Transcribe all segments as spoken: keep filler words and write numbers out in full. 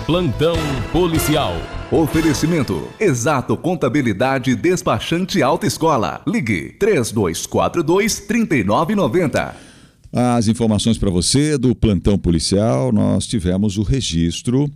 Plantão policial. Oferecimento: Exato Contabilidade Despachante Autoescola. Ligue três dois quatro dois, três nove nove zero. As informações para você do plantão policial. Nós tivemos o registro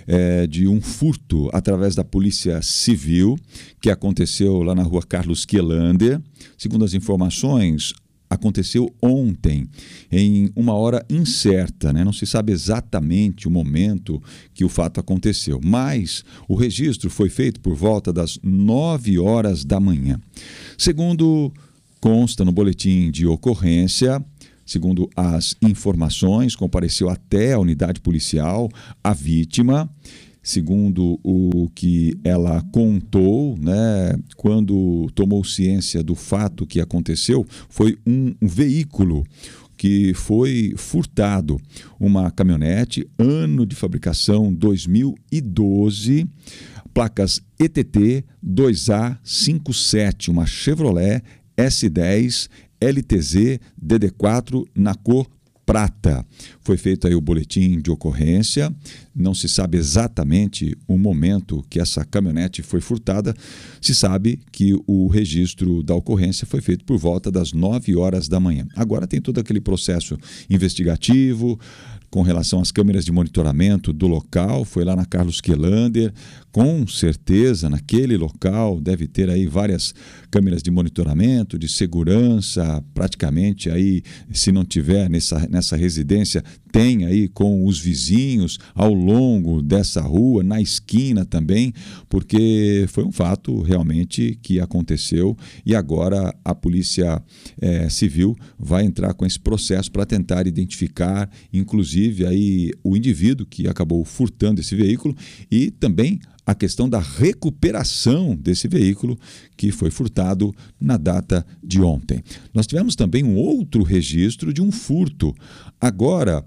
é, de um furto através da Polícia Civil que aconteceu lá na rua Carlos Quelander. Segundo as informações, aconteceu ontem, em uma hora incerta, né? Não se sabe exatamente o momento que o fato aconteceu, mas o registro foi feito por volta das nove horas da manhã. Segundo consta no boletim de ocorrência, segundo as informações, compareceu até a unidade policial a vítima. Segundo o que ela contou, né, quando tomou ciência do fato que aconteceu, foi um, um veículo que foi furtado, uma caminhonete, ano de fabricação dois mil e doze, placas E T T dois A cinquenta e sete, uma Chevrolet S dez L T Z D D quatro na cor prata. Foi feito aí o boletim de ocorrência, não se sabe exatamente o momento que essa caminhonete foi furtada, se sabe que o registro da ocorrência foi feito por volta das nove horas da manhã. Agora tem todo aquele processo investigativo com relação às câmeras de monitoramento do local, foi lá na Carlos Quelander, com certeza naquele local deve ter aí várias câmeras de monitoramento, de segurança, praticamente aí, se não tiver nessa, nessa residência, tem aí com os vizinhos ao longo dessa rua, na esquina também, porque foi um fato realmente que aconteceu e agora a Polícia é, Civil vai entrar com esse processo para tentar identificar, inclusive, aí, o indivíduo que acabou furtando esse veículo e também a questão da recuperação desse veículo que foi furtado na data de ontem. Nós tivemos também um outro registro de um furto, agora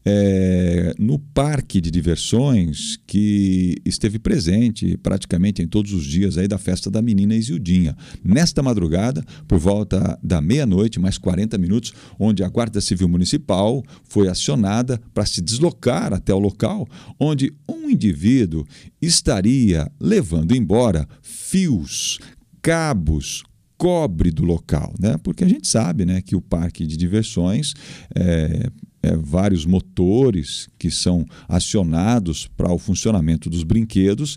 é, no parque de diversões que esteve presente praticamente em todos os dias aí da festa da menina Isildinha. Nesta madrugada, por volta da meia-noite, mais quarenta minutos, onde a Guarda Civil Municipal foi acionada para se deslocar até o local, onde um indivíduo estaria levando embora fios, cabos, cobre do local, né? Porque a gente sabe, né, que o parque de diversões é, é vários motores que são acionados para o funcionamento dos brinquedos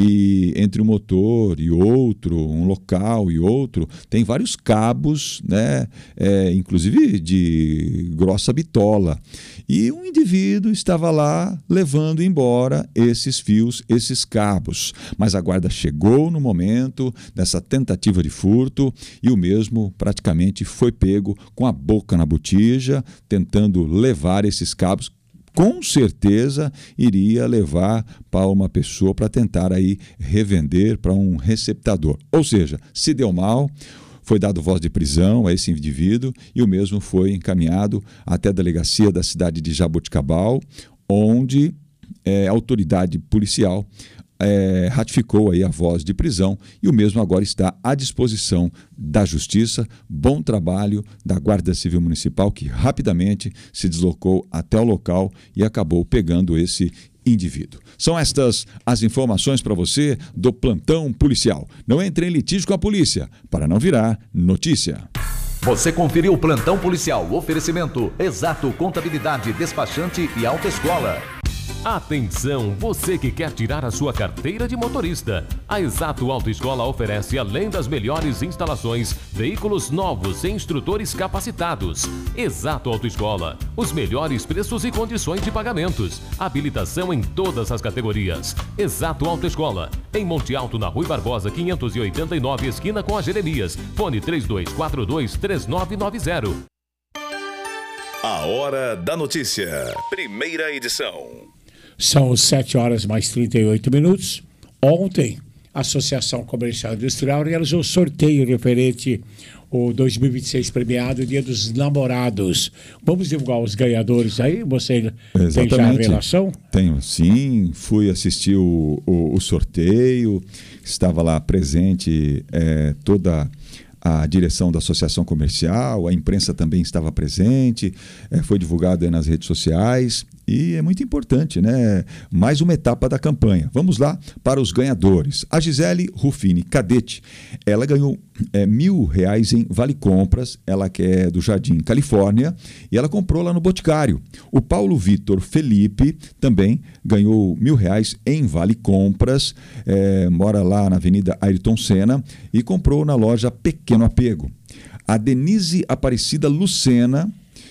e entre um motor e outro, um local e outro, tem vários cabos, né, é, inclusive de grossa bitola. E um indivíduo estava lá levando embora esses fios, esses cabos. Mas a guarda chegou no momento dessa tentativa de furto e o mesmo praticamente foi pego com a boca na botija, tentando levar esses cabos. Com certeza iria levar para uma pessoa para tentar aí revender para um receptador. Ou seja, se deu mal, foi dado voz de prisão a esse indivíduo e o mesmo foi encaminhado até a delegacia da cidade de Jaboticabal, onde é, a autoridade policial é, ratificou aí a voz de prisão e o mesmo agora está à disposição da Justiça. Bom trabalho da Guarda Civil Municipal que rapidamente se deslocou até o local e acabou pegando esse indivíduo. São estas as informações para você do plantão policial. Não entre em litígio com a polícia para não virar notícia. Você conferiu o plantão policial. Oferecimento: Exato Contabilidade Despachante e Autoescola. Atenção, você que quer tirar a sua carteira de motorista. A Exato Autoescola oferece, além das melhores instalações, veículos novos e instrutores capacitados. Exato Autoescola, os melhores preços e condições de pagamentos. Habilitação em todas as categorias. Exato Autoescola, em Monte Alto, na Rui Barbosa, quinhentos e oitenta e nove, esquina com a Jeremias. Fone três dois quatro dois, três nove nove zero. A Hora da Notícia, primeira edição. São sete horas mais trinta e oito minutos. Ontem, a Associação Comercial Industrial realizou o sorteio referente ao dois mil e vinte e seis premiado, Dia dos Namorados. Vamos divulgar os ganhadores aí? Você Exatamente. Tem já a relação? Tenho, sim. Fui assistir o, o, o sorteio. Estava lá presente é, toda a direção da Associação Comercial, a imprensa também estava presente, é, foi divulgado aí nas redes sociais e é muito importante, né? Mais uma etapa da campanha. Vamos lá para os ganhadores. A Gisele Rufini Cadete, ela ganhou é, mil reais em Vale Compras, ela que é do Jardim Califórnia, e ela comprou lá no Boticário. O Paulo Vitor Felipe também ganhou mil reais em Vale Compras, é, mora lá na Avenida Ayrton Senna e comprou na loja Pequeno Apego. A Denise Aparecida Lucena,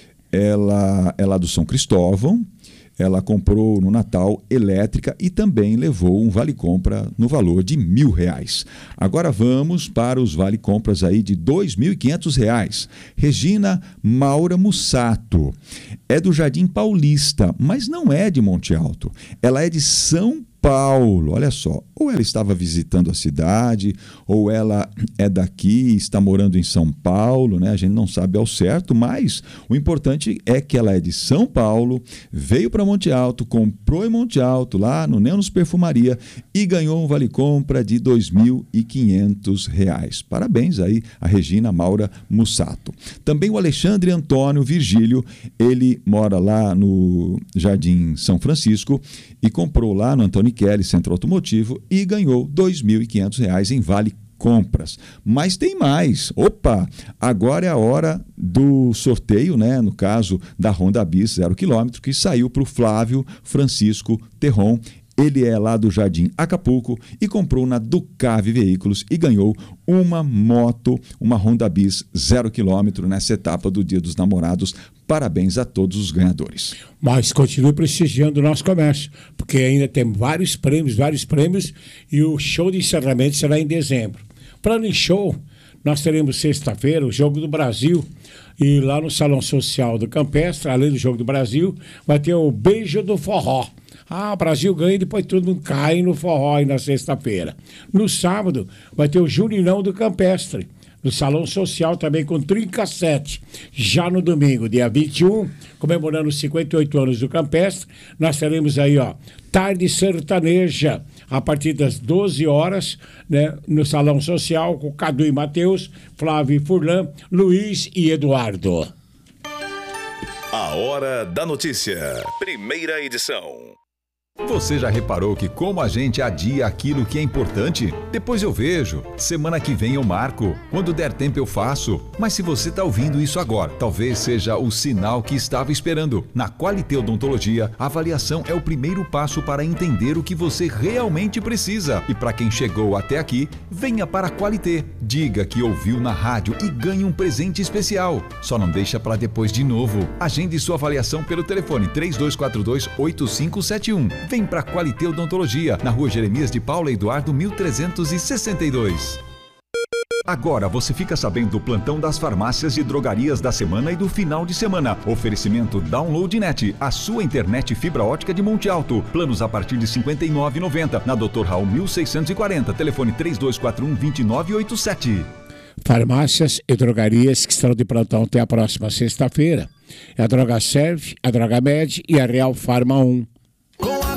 ela é lá do São Cristóvão, ela comprou no Natal elétrica e também levou um vale-compra no valor de mil reais. Agora vamos para os vale-compras aí de dois mil e quinhentos reais. Regina Maura Mussato é do Jardim Paulista, mas não é de Monte Alto. Ela é de São Paulo, olha só, ou ela estava visitando a cidade, ou ela é daqui, está morando em São Paulo, né? A gente não sabe ao certo, mas o importante é que ela é de São Paulo, veio para Monte Alto, comprou em Monte Alto, lá no Nenos Perfumaria, e ganhou um vale-compra de dois mil e quinhentos reais. Parabéns aí a Regina Maura Mussato. Também o Alexandre Antônio Virgílio, ele mora lá no Jardim São Francisco e comprou lá no Antônio Kelly Centro Automotivo e ganhou dois mil e quinhentos reais em vale compras. Mas tem mais. Opa! Agora é a hora do sorteio, né? No caso da Honda Bis zero quilômetro, que saiu para o Flávio Francisco Terron. Ele é lá do Jardim Acapulco e comprou na Ducave Veículos e ganhou uma moto, uma Honda Bis zero quilômetro nessa etapa do Dia dos Namorados. Parabéns a todos os ganhadores. Mas continue prestigiando o nosso comércio, porque ainda tem vários prêmios, vários prêmios, e o show de encerramento será em dezembro. Falando em show, nós teremos sexta-feira o Jogo do Brasil, e lá no Salão Social do Campestre, além do Jogo do Brasil, vai ter o Beijo do Forró. Ah, o Brasil ganha e depois todo mundo cai no forró aí na sexta-feira. No sábado vai ter o Juninão do Campestre, no Salão Social também com trinca sete. Já no domingo, dia vinte e um, comemorando os cinquenta e oito anos do Campestre, nós teremos aí, ó, Tarde Sertaneja, a partir das doze horas, né, no Salão Social, com Cadu e Matheus, Flávio e Furlan, Luiz e Eduardo. A Hora da Notícia, primeira edição. Você já reparou que como a gente adia aquilo que é importante? Depois eu vejo, semana que vem eu marco, quando der tempo eu faço. Mas se você está ouvindo isso agora, talvez seja o sinal que estava esperando. Na Qualité Odontologia, a avaliação é o primeiro passo para entender o que você realmente precisa. E para quem chegou até aqui, venha para a Qualité. Diga que ouviu na rádio e ganhe um presente especial. Só não deixa para depois de novo. Agende sua avaliação pelo telefone três dois quatro dois, oito cinco sete um. Vem para Qualité Odontologia, na rua Jeremias de Paula Eduardo, mil trezentos e sessenta e dois. Agora você fica sabendo do plantão das farmácias e drogarias da semana e do final de semana. Oferecimento Download Net, a sua internet fibra ótica de Monte Alto. Planos a partir de cinquenta e nove reais e noventa centavos. Na doutor Raul mil seiscentos e quarenta. Telefone três dois quatro um, dois nove oito sete. Farmácias e drogarias que estão de plantão até a próxima sexta-feira. É a Droga Serve, a Droga Med e a Real Farma um.